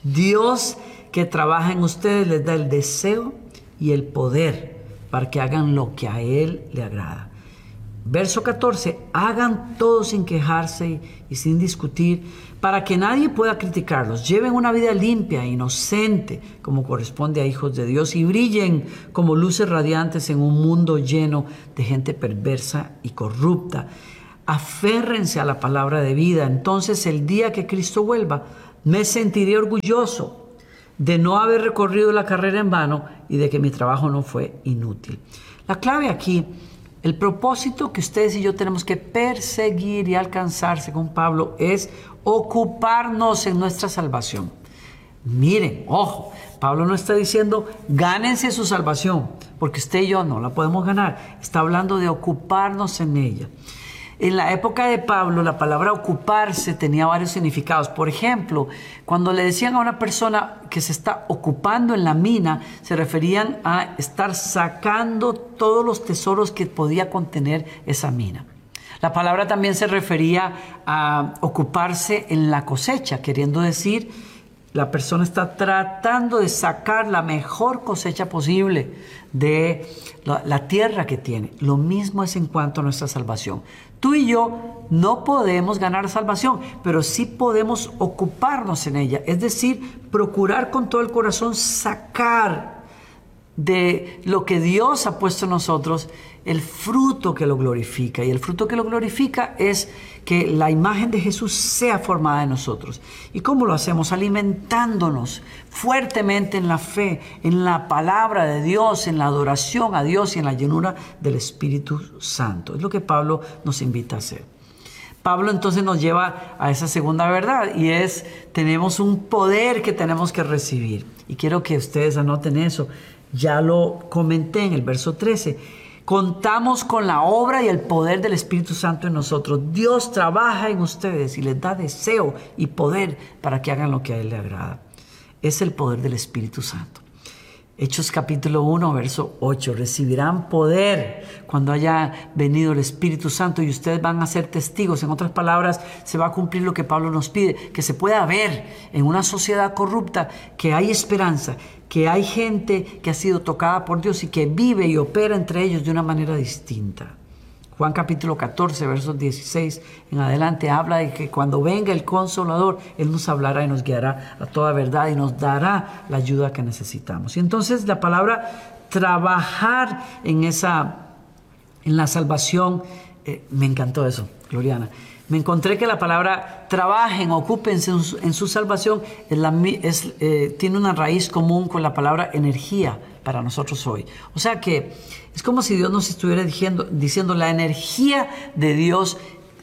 Dios que trabaja en ustedes les da el deseo y el poder para que hagan lo que a Él le agrada. Verso catorce, hagan todo sin quejarse y sin discutir, para que nadie pueda criticarlos. Lleven una vida limpia e inocente, como corresponde a hijos de Dios, y brillen como luces radiantes en un mundo lleno de gente perversa y corrupta. Aférrense a la palabra de vida. Entonces, el día que Cristo vuelva, me sentiré orgulloso de no haber recorrido la carrera en vano y de que mi trabajo no fue inútil. La clave aquí, el propósito que ustedes y yo tenemos que perseguir y alcanzar, según Pablo, es ocuparnos en nuestra salvación. Miren, ojo, Pablo no está diciendo gánense su salvación, porque usted y yo no la podemos ganar. Está hablando de ocuparnos en ella. En la época de Pablo, la palabra ocuparse tenía varios significados. Por ejemplo, cuando le decían a una persona que se está ocupando en la mina, se referían a estar sacando todos los tesoros que podía contener esa mina. La palabra también se refería a ocuparse en la cosecha, queriendo decir, la persona está tratando de sacar la mejor cosecha posible de la, la tierra que tiene. Lo mismo es en cuanto a nuestra salvación. Tú y yo no podemos ganar salvación, pero sí podemos ocuparnos en ella. Es decir, procurar con todo el corazón sacar de lo que Dios ha puesto en nosotros el fruto que lo glorifica. Y el fruto que lo glorifica es que la imagen de Jesús sea formada en nosotros. ¿Y cómo lo hacemos? Alimentándonos fuertemente en la fe, en la palabra de Dios, en la adoración a Dios y en la llenura del Espíritu Santo. Es lo que Pablo nos invita a hacer. Pablo entonces nos lleva a esa segunda verdad, y es, tenemos un poder que tenemos que recibir. Y quiero que ustedes anoten eso. Ya lo comenté en el verso trece. Contamos con la obra y el poder del Espíritu Santo en nosotros. Dios trabaja en ustedes y les da deseo y poder para que hagan lo que a Él le agrada. Es el poder del Espíritu Santo. Hechos capítulo uno, verso ocho. Recibirán poder cuando haya venido el Espíritu Santo y ustedes van a ser testigos. En otras palabras, se va a cumplir lo que Pablo nos pide, que se pueda ver en una sociedad corrupta que hay esperanza, que hay gente que ha sido tocada por Dios y que vive y opera entre ellos de una manera distinta. Juan capítulo catorce, versos dieciséis en adelante, habla de que cuando venga el Consolador, Él nos hablará y nos guiará a toda verdad y nos dará la ayuda que necesitamos. Y entonces la palabra trabajar en esa, en la salvación, eh, me encantó eso, Gloriana. Me encontré que la palabra trabajen, ocúpense en su, en su salvación, es la, es, eh, tiene una raíz común con la palabra energía para nosotros hoy. O sea que es como si Dios nos estuviera diciendo, diciendo la energía de Dios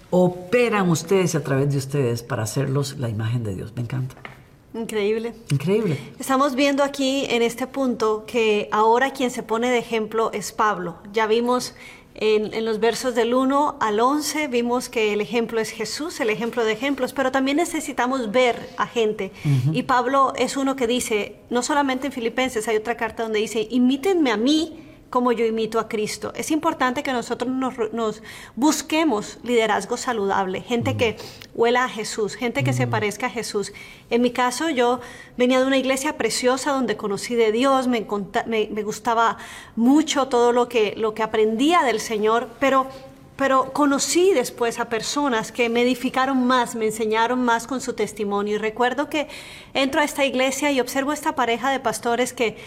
opera en ustedes y a través de ustedes para hacerlos la imagen de Dios. Me encanta. Increíble. Increíble. Estamos viendo aquí en este punto que ahora quien se pone de ejemplo es Pablo. Ya vimos En, en los versos del uno al once, vimos que el ejemplo es Jesús, el ejemplo de ejemplos, pero también necesitamos ver a gente. Uh-huh. Y Pablo es uno que dice, no solamente en Filipenses, hay otra carta donde dice, imítenme a mí como yo imito a Cristo. Es importante que nosotros nos, nos busquemos liderazgo saludable, gente uh-huh. que huela a Jesús, gente que uh-huh. se parezca a Jesús. En mi caso, yo venía de una iglesia preciosa donde conocí de Dios, me, me, me gustaba mucho todo lo que, lo que aprendía del Señor, pero, pero conocí después a personas que me edificaron más, me enseñaron más con su testimonio. Y recuerdo que entro a esta iglesia y observo esta pareja de pastores que...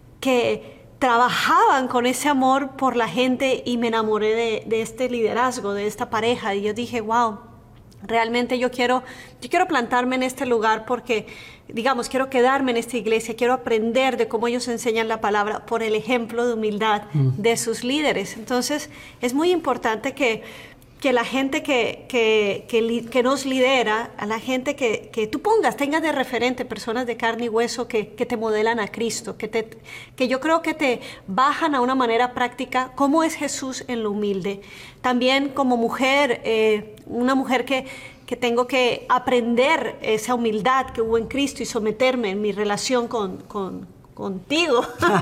que trabajaban con ese amor por la gente y me enamoré de, de este liderazgo, de esta pareja, y yo dije, wow, realmente yo quiero, yo quiero plantarme en este lugar porque, digamos, quiero quedarme en esta iglesia, quiero aprender de cómo ellos enseñan la palabra por el ejemplo de humildad mm. de sus líderes. Entonces, es muy importante que que la gente que, que, que, que nos lidera, a la gente que, que tú pongas, tengas de referente personas de carne y hueso que, que te modelan a Cristo, que, te, que yo creo que te bajan a una manera práctica cómo es Jesús en lo humilde. También como mujer, eh, una mujer que, que tengo que aprender esa humildad que hubo en Cristo y someterme en mi relación con, con contigo,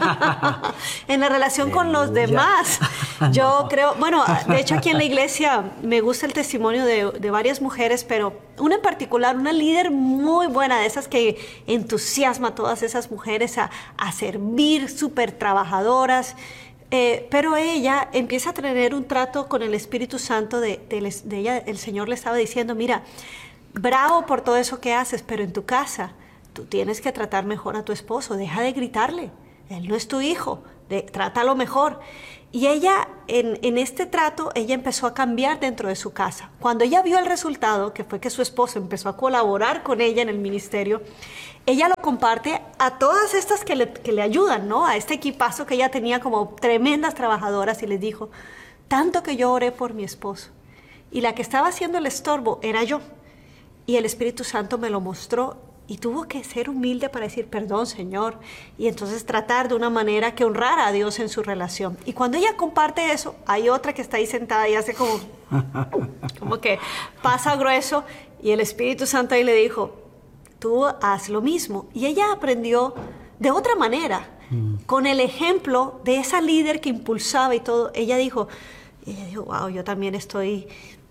en la relación con los demás. Yo no. creo, bueno, de hecho aquí en la iglesia me gusta el testimonio de, de varias mujeres, pero una en particular, una líder muy buena, de esas que entusiasma a todas esas mujeres a, a servir, súper trabajadoras. Eh, pero ella empieza a tener un trato con el Espíritu Santo de, de, de ella. El Señor le estaba diciendo, mira, bravo por todo eso que haces, pero en tu casa tú tienes que tratar mejor a tu esposo. Deja de gritarle. Él no es tu hijo. De, trátalo mejor. Y ella, en, en este trato, ella empezó a cambiar dentro de su casa. Cuando ella vio el resultado, que fue que su esposo empezó a colaborar con ella en el ministerio, ella lo comparte a todas estas que le, que le ayudan, ¿no? A este equipazo que ella tenía como tremendas trabajadoras, y les dijo, tanto que yo oré por mi esposo. Y la que estaba haciendo el estorbo era yo. Y el Espíritu Santo me lo mostró. Y tuvo que ser humilde para decir, perdón, Señor. Y entonces tratar de una manera que honrara a Dios en su relación. Y cuando ella comparte eso, hay otra que está ahí sentada y hace como, como que pasa grueso. Y el Espíritu Santo ahí le dijo, tú haz lo mismo. Y ella aprendió de otra manera. Mm. Con el ejemplo de esa líder que impulsaba y todo. Ella dijo, ella dijo, wow, yo también estoy...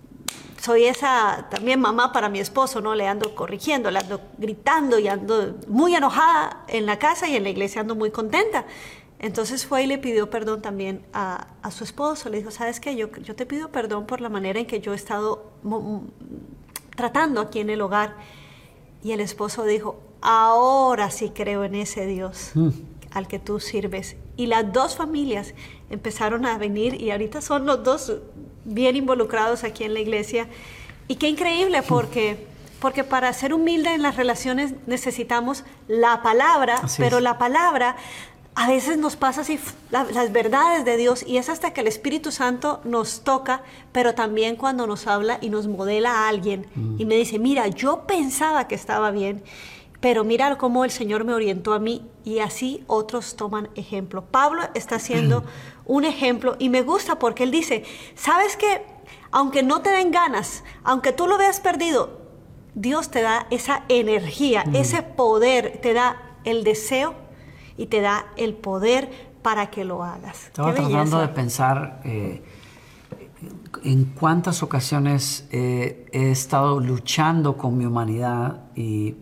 Soy esa también mamá para mi esposo, ¿no? Le ando corrigiendo, le ando gritando y ando muy enojada en la casa, y en la iglesia ando muy contenta. Entonces fue y le pidió perdón también a, a su esposo. Le dijo, ¿sabes qué? Yo, yo te pido perdón por la manera en que yo he estado tratando aquí en el hogar. Y el esposo dijo, ahora sí creo en ese Dios mm. al que tú sirves. Y las dos familias empezaron a venir, y ahorita son los dos bien involucrados aquí en la iglesia. Y qué increíble, porque, porque para ser humilde en las relaciones necesitamos la palabra, así pero es. La palabra a veces nos pasa así, la, las verdades de Dios, y es hasta que el Espíritu Santo nos toca, pero también cuando nos habla y nos modela a alguien, mm. y me dice, mira, yo pensaba que estaba bien, pero mira cómo el Señor me orientó a mí, y así otros toman ejemplo. Pablo está haciendo un ejemplo, y me gusta porque él dice, ¿sabes qué? Aunque no te den ganas, aunque tú lo veas perdido, Dios te da esa energía, mm. ese poder, te da el deseo y te da el poder para que lo hagas. Estaba tratando de pensar eh, en cuántas ocasiones eh, he estado luchando con mi humanidad y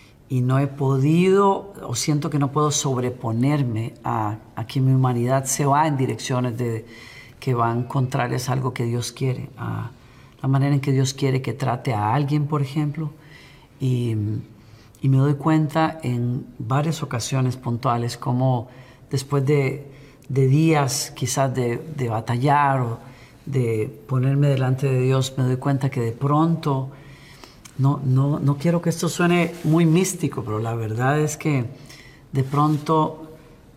y no he podido, o siento que no puedo sobreponerme a, a que mi humanidad se va en direcciones de, que van contrarias a algo que Dios quiere, a la manera en que Dios quiere que trate a alguien, por ejemplo. Y, y me doy cuenta en varias ocasiones puntuales como después de, de días quizás de, de batallar o de ponerme delante de Dios, me doy cuenta que de pronto... No, no, no quiero que esto suene muy místico, pero la verdad es que de pronto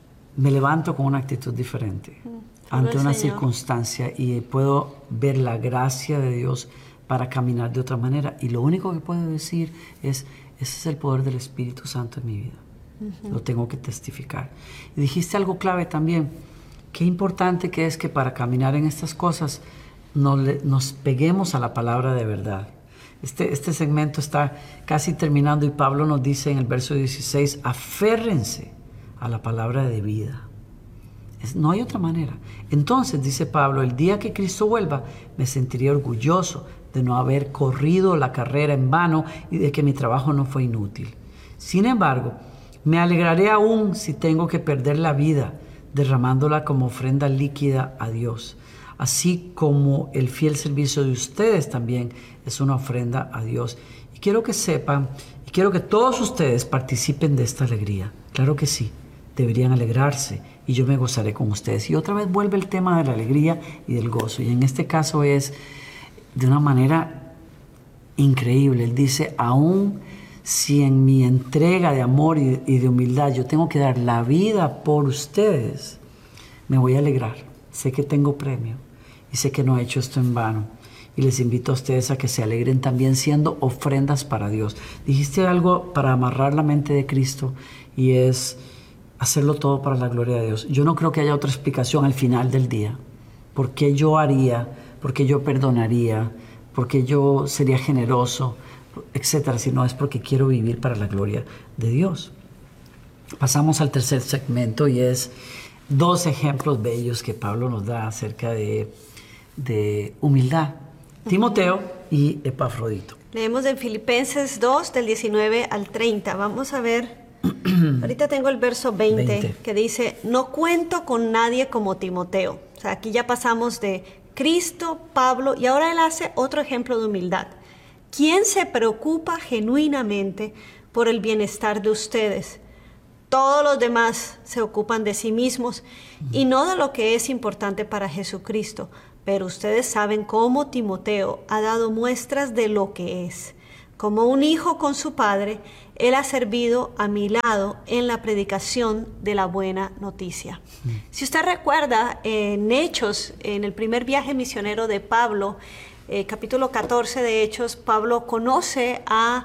me levanto con una actitud diferente mm, ante una Señor. circunstancia, y puedo ver la gracia de Dios para caminar de otra manera. Y lo único que puedo decir es, ese es el poder del Espíritu Santo en mi vida. Uh-huh. Lo tengo que testificar. Y dijiste algo clave también. Qué importante que es que para caminar en estas cosas nos, le, nos peguemos a la palabra de verdad. Este, este segmento está casi terminando, y Pablo nos dice en el verso dieciséis, aférrense a la palabra de vida. Es, no hay otra manera. Entonces, dice Pablo, el día que Cristo vuelva, me sentiré orgulloso de no haber corrido la carrera en vano y de que mi trabajo no fue inútil. Sin embargo, me alegraré aún si tengo que perder la vida derramándola como ofrenda líquida a Dios, así como el fiel servicio de ustedes también es una ofrenda a Dios. Y quiero que sepan, y quiero que todos ustedes participen de esta alegría. Claro que sí, deberían alegrarse, y yo me gozaré con ustedes. Y otra vez vuelve el tema de la alegría y del gozo, y en este caso es de una manera increíble. Él dice, aún si en mi entrega de amor y de humildad yo tengo que dar la vida por ustedes, me voy a alegrar. Sé que tengo premio y sé que no he hecho esto en vano. Y les invito a ustedes a que se alegren también siendo ofrendas para Dios. Dijiste algo para amarrar la mente de Cristo, y es hacerlo todo para la gloria de Dios. Yo no creo que haya otra explicación al final del día. ¿Por qué yo haría? ¿Por qué yo perdonaría? ¿Por qué yo sería generoso? Etcétera. Si no es porque quiero vivir para la gloria de Dios. Pasamos al tercer segmento, y es dos ejemplos bellos que Pablo nos da acerca de, de humildad. Timoteo y Epafrodito. Leemos en Filipenses dos, del diecinueve al treinta. Vamos a ver, ahorita tengo el verso veinte, veinte, que dice, no cuento con nadie como Timoteo. O sea, aquí ya pasamos de Cristo, Pablo, y ahora él hace otro ejemplo de humildad. quien se preocupa genuinamente por el bienestar de ustedes. Todos los demás se ocupan de sí mismos y no de lo que es importante para Jesucristo, pero ustedes saben cómo Timoteo ha dado muestras de lo que es. Como un hijo con su padre, él ha servido a mi lado en la predicación de la buena noticia. Mm. Si usted recuerda, en Hechos, en el primer viaje misionero de Pablo, eh, capítulo catorce de Hechos, Pablo conoce a,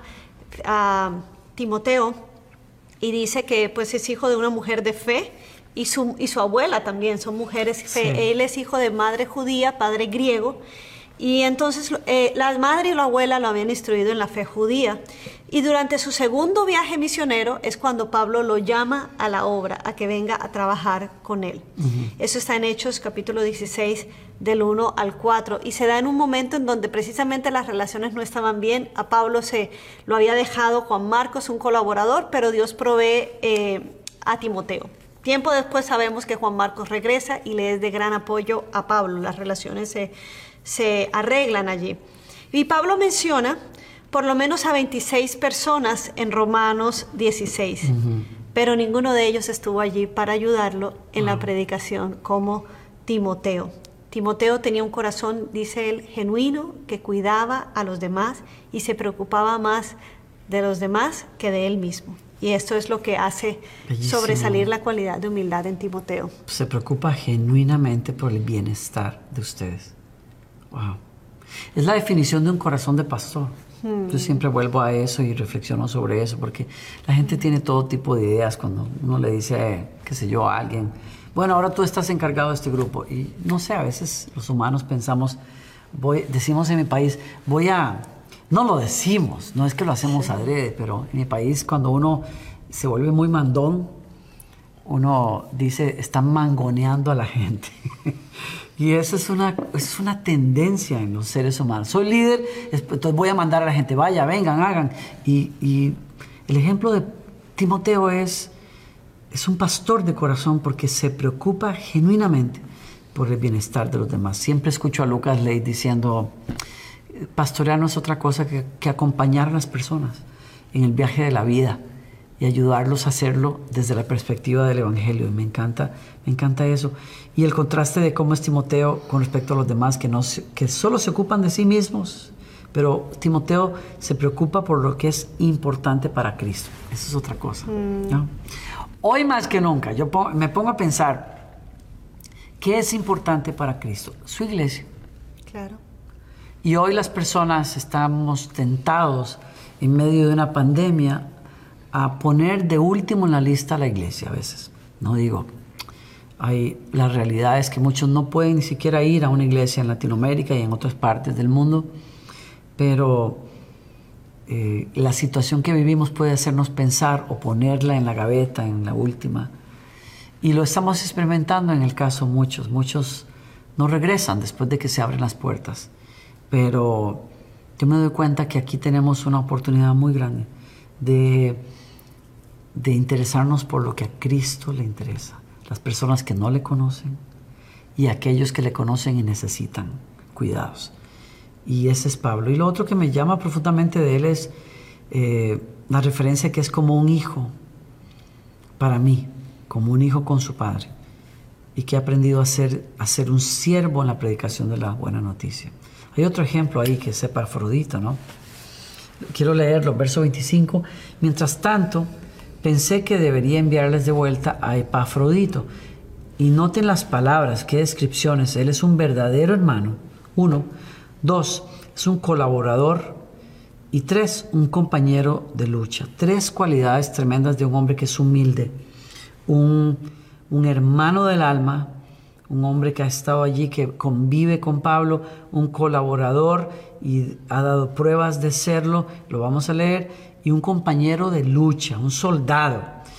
a Timoteo y dice que pues, es hijo de una mujer de fe y su, y su abuela también son mujeres de fe. Sí. Él es hijo de madre judía, padre griego. Y entonces eh, la madre y la abuela lo habían instruido en la fe judía. Y durante su segundo viaje misionero es cuando Pablo lo llama a la obra, a que venga a trabajar con él. Uh-huh. Eso está en Hechos capítulo dieciséis, del uno al cuatro. Y se da en un momento en donde precisamente las relaciones no estaban bien. A Pablo se lo había dejado Juan Marcos, un colaborador, pero Dios provee eh, a Timoteo. Tiempo después sabemos que Juan Marcos regresa y le es de gran apoyo a Pablo. Las relaciones se... se arreglan allí. Y Pablo menciona por lo menos a veintiséis personas en Romanos dieciséis, uh-huh. pero ninguno de ellos estuvo allí para ayudarlo en uh-huh. la predicación, como Timoteo. Timoteo tenía un corazón, dice él, genuino, que cuidaba a los demás y se preocupaba más de los demás que de él mismo. Y esto es lo que hace Bellísimo. sobresalir la cualidad de humildad en Timoteo. Se preocupa genuinamente por el bienestar de ustedes. Wow. Es la definición de un corazón de pastor. Hmm. Yo siempre vuelvo a eso y reflexiono sobre eso, porque la gente tiene todo tipo de ideas cuando uno le dice, eh, qué sé yo, a alguien, bueno, ahora tú estás encargado de este grupo. Y no sé, a veces los humanos pensamos, voy, decimos en mi país, voy a... No lo decimos, no es que lo hacemos sí. adrede, pero en mi país cuando uno se vuelve muy mandón, uno dice, están mangoneando a la gente. Y esa es una, es una tendencia en los seres humanos. Soy líder, entonces voy a mandar a la gente, vaya, vengan, hagan. Y, y el ejemplo de Timoteo es, es un pastor de corazón porque se preocupa genuinamente por el bienestar de los demás. Siempre escucho a Lucas Leigh diciendo, pastorear no es otra cosa que, que acompañar a las personas en el viaje de la vida y ayudarlos a hacerlo desde la perspectiva del Evangelio. Y me encanta, me encanta eso. Y el contraste de cómo es Timoteo con respecto a los demás, que, no se, que solo se ocupan de sí mismos, pero Timoteo se preocupa por lo que es importante para Cristo. Eso es otra cosa, mm. ¿no? Hoy más que nunca, yo pongo, me pongo a pensar, ¿qué es importante para Cristo? Su iglesia. Claro. Y hoy las personas estamos tentados en medio de una pandemia a poner de último en la lista a la iglesia a veces. No digo, hay, la realidad es que muchos no pueden ni siquiera ir a una iglesia en Latinoamérica y en otras partes del mundo, pero eh, la situación que vivimos puede hacernos pensar o ponerla en la gaveta, en la última. Y lo estamos experimentando en el caso muchos. Muchos no regresan después de que se abren las puertas. Pero yo me doy cuenta que aquí tenemos una oportunidad muy grande de, de interesarnos por lo que a Cristo le interesa. Las personas que no le conocen y aquellos que le conocen y necesitan cuidados. Y ese es Pablo. Y lo otro que me llama profundamente de él es eh, la referencia que es como un hijo para mí, como un hijo con su padre, y que ha aprendido a ser, a ser un siervo en la predicación de la buena noticia. Hay otro ejemplo ahí que es Epafrodito, ¿no? Quiero leerlo, verso veinticinco. Mientras tanto, pensé que debería enviarles de vuelta a Epafrodito. Y noten las palabras, qué descripciones. Él es un verdadero hermano. Uno. Dos, es un colaborador. Y tres, un compañero de lucha. Tres cualidades tremendas de un hombre que es humilde. Un, un hermano del alma, un hombre que ha estado allí, que convive con Pablo, un colaborador y ha dado pruebas de serlo, lo vamos a leer, y un compañero de lucha, un soldado.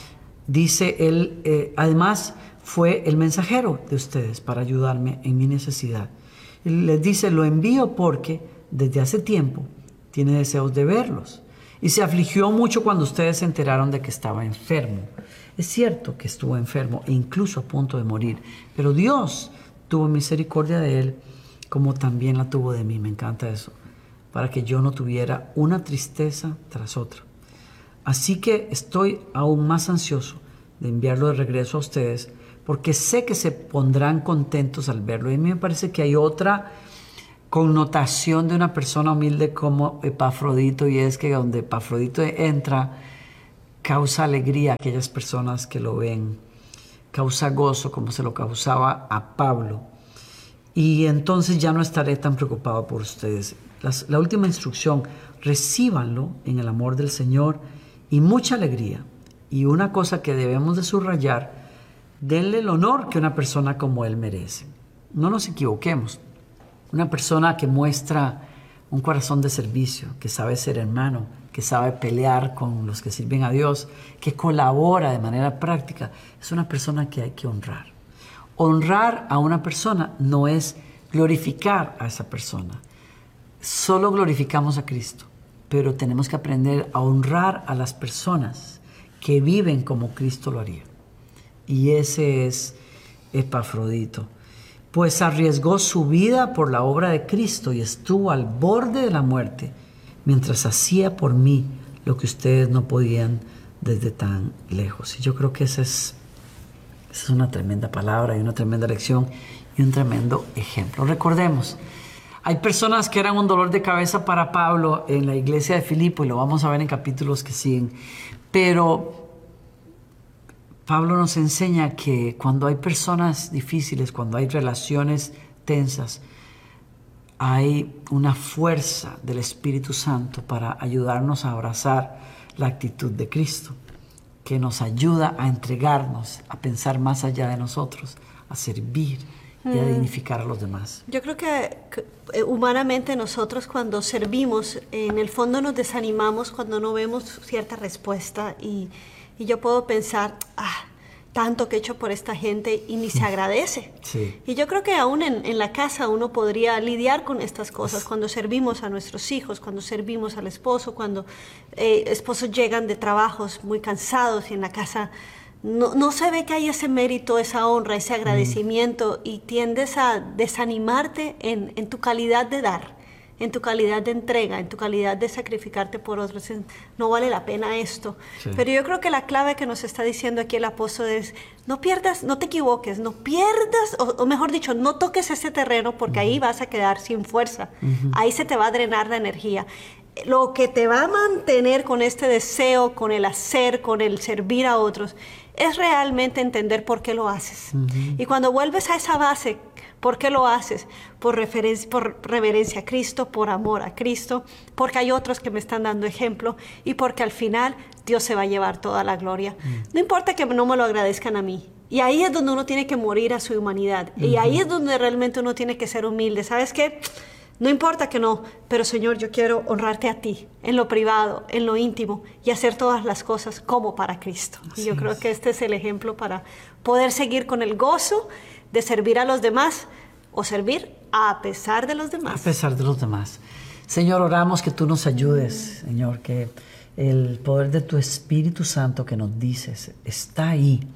Dice él, eh, además fue el mensajero de ustedes para ayudarme en mi necesidad. Él les dice, lo envío porque desde hace tiempo tiene deseos de verlos. Y se afligió mucho cuando ustedes se enteraron de que estaba enfermo. Es cierto que estuvo enfermo e incluso a punto de morir, pero Dios tuvo misericordia de él como también la tuvo de mí. Me encanta eso. para que yo no tuviera una tristeza tras otra. Así que estoy aún más ansioso de enviarlo de regreso a ustedes, porque sé que se pondrán contentos al verlo. Y a mí me parece que hay otra connotación de una persona humilde como Epafrodito, y es que donde Epafrodito entra, causa alegría a aquellas personas que lo ven, causa gozo como se lo causaba a Pablo. Y entonces ya no estaré tan preocupado por ustedes. Las, la última instrucción, recíbanlo en el amor del Señor y mucha alegría. Y una cosa que debemos de subrayar, denle el honor que una persona como él merece. No nos equivoquemos. Una persona que muestra un corazón de servicio, que sabe ser hermano, que sabe pelear con los que sirven a Dios, que colabora de manera práctica, es una persona que hay que honrar. Honrar a una persona no es glorificar a esa persona. Solo glorificamos a Cristo, pero tenemos que aprender a honrar a las personas que viven como Cristo lo haría. Y ese es Epafrodito. Pues arriesgó su vida por la obra de Cristo y estuvo al borde de la muerte, mientras hacía por mí lo que ustedes no podían desde tan lejos. Y yo creo que esa es, esa es una tremenda palabra y una tremenda lección y un tremendo ejemplo. Recordemos, hay personas que eran un dolor de cabeza para Pablo en la iglesia de Filipo, y lo vamos a ver en capítulos que siguen, pero Pablo nos enseña que cuando hay personas difíciles, cuando hay relaciones tensas, hay una fuerza del Espíritu Santo para ayudarnos a abrazar la actitud de Cristo, que nos ayuda a entregarnos, a pensar más allá de nosotros, a servir y a dignificar a los demás. Yo creo que, que humanamente nosotros cuando servimos, en el fondo nos desanimamos cuando no vemos cierta respuesta, y, y yo puedo pensar, ah, tanto que he hecho por esta gente y ni se agradece. Sí. Y yo creo que aún en, en la casa uno podría lidiar con estas cosas, cuando servimos a nuestros hijos, cuando servimos al esposo, cuando eh, esposos llegan de trabajos muy cansados y en la casa no, no se ve que hay ese mérito, esa honra, ese agradecimiento, mm. y tiendes a desanimarte en, en tu calidad de dar, en tu calidad de entrega, en tu calidad de sacrificarte por otros. No vale la pena esto. Sí. Pero yo creo que la clave que nos está diciendo aquí el apóstol es, no pierdas, no te equivoques, no pierdas, o, o mejor dicho, no toques ese terreno, porque uh-huh. ahí vas a quedar sin fuerza. Uh-huh. Ahí se te va a drenar la energía. Lo que te va a mantener con este deseo, con el hacer, con el servir a otros, es realmente entender por qué lo haces. Uh-huh. Y cuando vuelves a esa base, ¿por qué lo haces? Por, referencia, por reverencia a Cristo, por amor a Cristo, porque hay otros que me están dando ejemplo y porque al final Dios se va a llevar toda la gloria. Mm. No importa que no me lo agradezcan a mí. Y ahí es donde uno tiene que morir a su humanidad. Uh-huh. Y ahí es donde realmente uno tiene que ser humilde. ¿Sabes qué? No importa que no, pero Señor, yo quiero honrarte a ti, en lo privado, en lo íntimo, y hacer todas las cosas como para Cristo. Así y yo es. Creo que este es el ejemplo para poder seguir con el gozo de servir a los demás, o servir a pesar de los demás. A pesar de los demás. Señor, oramos que tú nos ayudes, Señor, que el poder de tu Espíritu Santo que nos dices está ahí.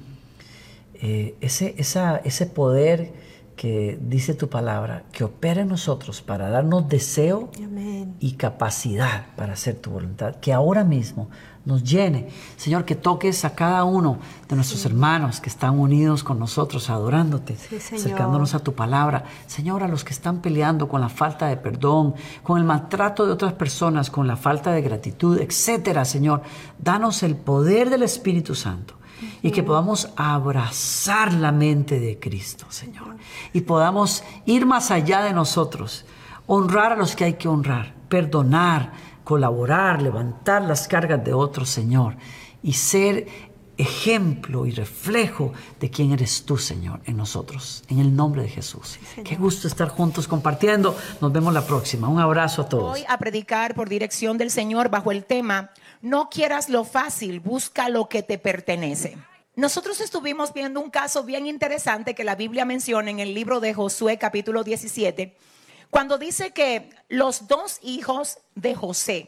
Eh, ese, esa, ese poder que dice tu palabra, que opera en nosotros para darnos deseo Amén. Y capacidad para hacer tu voluntad, que ahora mismo nos llene. Señor, que toques a cada uno de nuestros sí. hermanos que están unidos con nosotros, adorándote, sí, acercándonos a tu palabra. Señor, a los que están peleando con la falta de perdón, con el maltrato de otras personas, con la falta de gratitud, etcétera, Señor, danos el poder del Espíritu Santo. Y que podamos abrazar la mente de Cristo, Señor. Y podamos ir más allá de nosotros, honrar a los que hay que honrar, perdonar, colaborar, levantar las cargas de otros, Señor. Y ser ejemplo y reflejo de quién eres tú, Señor, en nosotros. En el nombre de Jesús. Sí, qué gusto estar juntos compartiendo. Nos vemos la próxima. Un abrazo a todos. Voy a predicar por dirección del Señor bajo el tema: no quieras lo fácil, busca lo que te pertenece. Nosotros estuvimos viendo un caso bien interesante que la Biblia menciona en el libro de Josué capítulo diecisiete, cuando dice que los dos hijos de José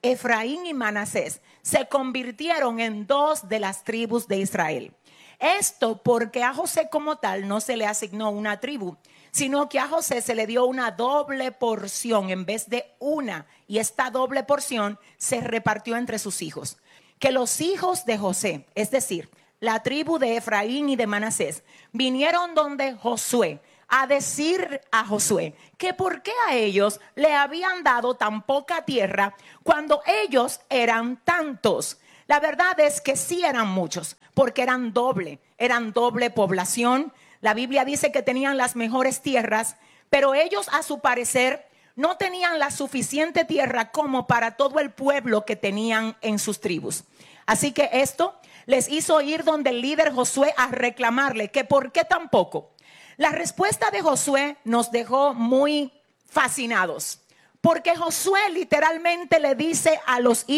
Efraín y Manasés se convirtieron en dos de las tribus de Israel. Esto porque a José como tal no se le asignó una tribu, sino que a José se le dio una doble porción en vez de una, y esta doble porción se repartió entre sus hijos. Que los hijos de José, es decir, la tribu de Efraín y de Manasés, vinieron donde Josué a decir a Josué que por qué a ellos le habían dado tan poca tierra cuando ellos eran tantos. La verdad es que sí eran muchos, porque eran doble, eran doble población. La Biblia dice que tenían las mejores tierras, pero ellos a su parecer no tenían la suficiente tierra como para todo el pueblo que tenían en sus tribus. Así que esto les hizo ir donde el líder Josué a reclamarle que por qué tan poco. La respuesta de Josué nos dejó muy fascinados, porque Josué literalmente le dice a los hijos